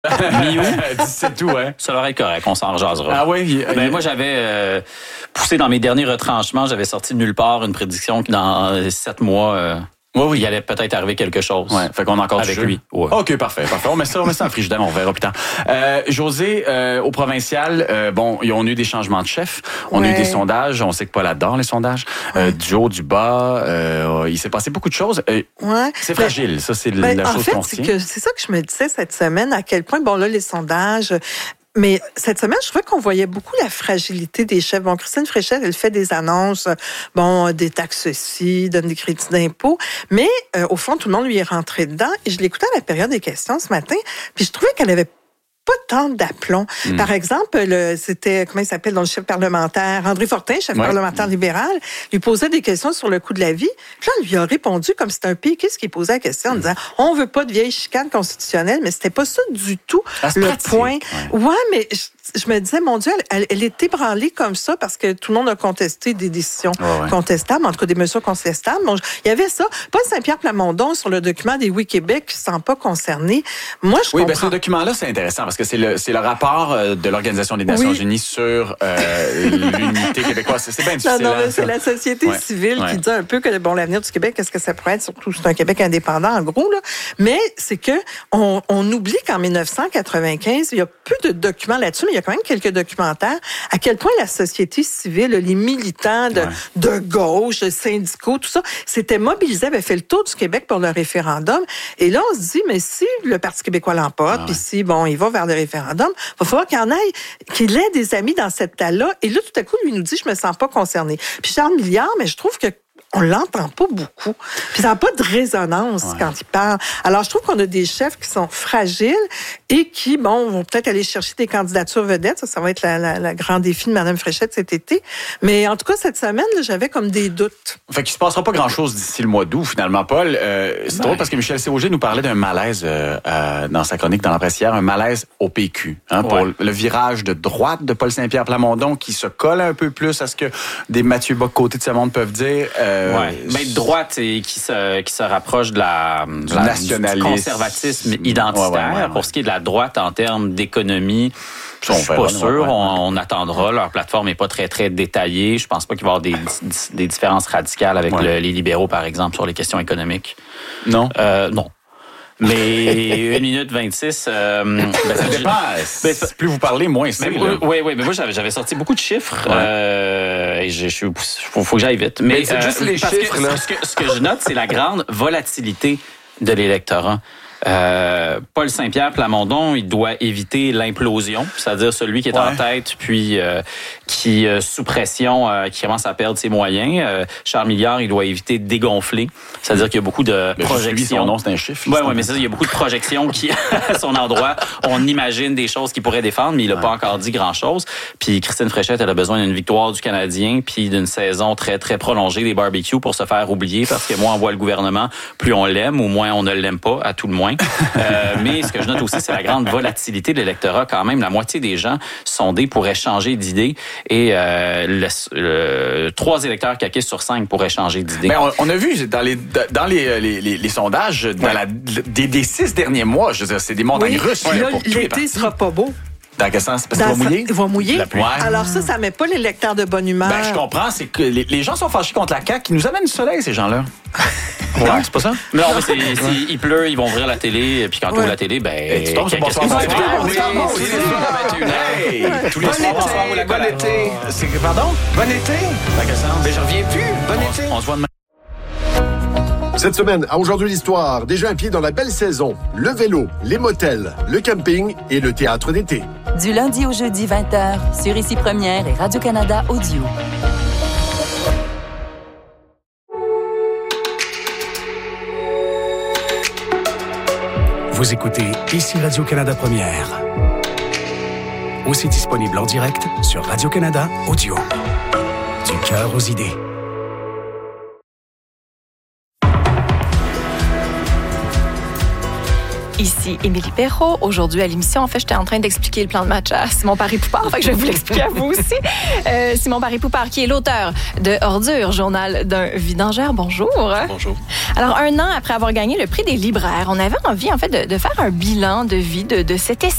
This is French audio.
Mi-août. 17 août, ouais. Ça leur est correct, on s'en rejasera. Ah oui? Moi, j'avais poussé dans mes derniers retranchements, j'avais sorti de nulle part une prédiction que dans 7 mois... Oui. Il allait peut-être arriver quelque chose. Ouais, fait qu'on a encore avec du jeu. lui. Ouais. OK, parfait. On met ça en frigidaire, on verra plus tard. José, au provincial, ils ont eu des changements de chef. On a eu des sondages. On sait que Paul adore les sondages. Du haut, du bas. Il s'est passé beaucoup de choses. C'est fragile. Ça, c'est la chose qu'on retient. C'est ça que je me disais cette semaine, à quel point, les sondages... Mais cette semaine, je trouvais qu'on voyait beaucoup la fragilité des chefs. Bon, Christine Fréchette, elle fait des annonces, des taxes-ci, donne des crédits d'impôt. Mais au fond, tout le monde lui est rentré dedans. Et je l'écoutais à la période des questions ce matin, puis je trouvais qu'elle avait pas tant d'aplomb. Par exemple, c'était, comment il s'appelle dans le chef parlementaire, André Fortin, chef parlementaire libéral, lui posait des questions sur le coût de la vie. Puis là, on lui a répondu comme c'était un péquiste qui posait la question en disant, on veut pas de vieilles chicanes constitutionnelles, mais c'était pas ça du tout le point. Ouais, mais je me disais, mon Dieu, elle est ébranlée comme ça parce que tout le monde a contesté des décisions contestables, en tout cas des mesures contestables. Bon, il y avait ça. Paul Saint-Pierre Plamondon sur le document des Oui Québec qui ne sont pas concernés. Moi, je comprends. Ce document-là, c'est intéressant parce que c'est le rapport de l'Organisation des Nations Unies sur l'unité québécoise. C'est bien difficile. Non, mais c'est la société civile qui dit un peu que l'avenir du Québec, qu'est-ce que ça pourrait être, surtout c'est un Québec indépendant, en gros, là. Mais c'est que on oublie qu'en 1995, il y a peu de documents là-dessus, mais il y a quand même quelques documentaires, à quel point la société civile, les militants de gauche, les syndicaux, tout ça, s'étaient mobilisés, avaient fait le tour du Québec pour le référendum. Et là, on se dit, mais si le Parti québécois l'emporte, puis si, il va vers le référendum, il va falloir qu'il ait des amis dans cette taille-là. Et là, tout à coup, lui nous dit, je me sens pas concerné. Puis Charles Milliard, mais je trouve que on l'entend pas beaucoup. Puis ça n'a pas de résonance quand il parle. Alors, je trouve qu'on a des chefs qui sont fragiles et qui, vont peut-être aller chercher des candidatures vedettes. Ça va être le grand défi de Mme Fréchette cet été. Mais en tout cas, cette semaine, là, j'avais comme des doutes. Fait qu'il se passera pas grand-chose d'ici le mois d'août, finalement, Paul. C'est drôle parce que Michel Séauger nous parlait d'un malaise dans sa chronique dans la presse hier, un malaise au PQ. Pour le virage de droite de Paul Saint-Pierre Plamondon qui se colle un peu plus à ce que des Mathieu Bock-Côté de ce monde peuvent dire. Mais droite et qui se rapproche du conservatisme identitaire. Pour ce qui est de la droite en termes d'économie, je suis pas sûr. On attendra. Leur plateforme est pas très, très détaillée. Je pense pas qu'il va y avoir des différences radicales avec les libéraux, par exemple, sur les questions économiques. Non? Non. Mais 1 minute 26... ça dépend. Plus vous parlez, moins c'est. Oui, mais moi, j'avais sorti beaucoup de chiffres. Faut que j'aille vite. Mais c'est juste les chiffres. Ce que je note, c'est la grande volatilité de l'électorat. Paul Saint-Pierre Plamondon, il doit éviter l'implosion, c'est-à-dire celui qui est en tête puis qui sous pression qui commence à perdre ses moyens. Charles Milliard, il doit éviter de dégonfler, c'est-à-dire qu'il y a beaucoup de projections. Son nom, c'est un chiffre. Mais ça, il y a beaucoup de projections qui à son endroit, on imagine des choses qu'il pourrait défendre, mais il n'a pas encore dit grand-chose. Puis Christine Fréchette, elle a besoin d'une victoire du Canadien puis d'une saison très très prolongée des barbecues pour se faire oublier, parce que moins on voit le gouvernement, plus on l'aime ou moins on ne l'aime pas, à tout le moins. Mais ce que je note aussi, c'est la grande volatilité de l'électorat. Quand même, la moitié des gens sondés pourraient changer d'idée et 3 électeurs caquistes sur 5 pourraient changer d'idée. Mais on a vu dans les sondages des 6 derniers mois, je veux dire, c'est des montagnes russes. Là, l'été sera pas beau. Dans quel sens? Parce qu'il va mouiller? Il va mouiller. Alors ça met pas les lecteurs de bonne humeur. Je comprends, c'est que les gens sont fâchés contre la CAQ qui nous amène du soleil, ces gens-là. C'est pas ça? Non, mais il pleut, ils vont ouvrir la télé, puis quand tu ouvres la télé, tu tombes sur qu'est-ce que ça fait? Tous les soirs, bon été. Pardon? Bon été? Dans quel sens? Je reviens plus. Bon été. On se voit demain. Cette semaine, à Aujourd'hui l'Histoire, déjà un pied dans la belle saison. Le vélo, les motels, le camping et le théâtre d'été. Du lundi au jeudi 20h, sur Ici Première et Radio-Canada Audio. Vous écoutez Ici Radio-Canada Première. Aussi disponible en direct sur Radio-Canada Audio. Du cœur aux idées. Ici Émilie Perrault. Aujourd'hui à l'émission, en fait, j'étais en train d'expliquer le plan de match à Simon Paris-Poupard. Fait que je vais vous l'expliquer à vous aussi. Simon Paris-Poupard, qui est l'auteur de Ordures, journal d'un vidangeur. Bonjour. Bonjour. Alors, 1 an après avoir gagné le prix des libraires, on avait envie, en fait, de faire un bilan de vie de cet essai